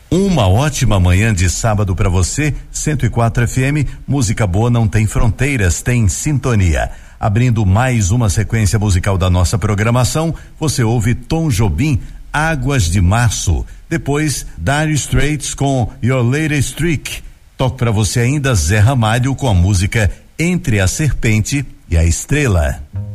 Uma ótima manhã de sábado para você. 104 FM, música boa não tem fronteiras, tem sintonia. Abrindo mais uma sequência musical da nossa programação, você ouve Tom Jobim, Águas de Março. Depois, Dire Straits com Your Latest Trick. Toco para você ainda Zé Ramalho com a música Entre a Serpente e a Estrela.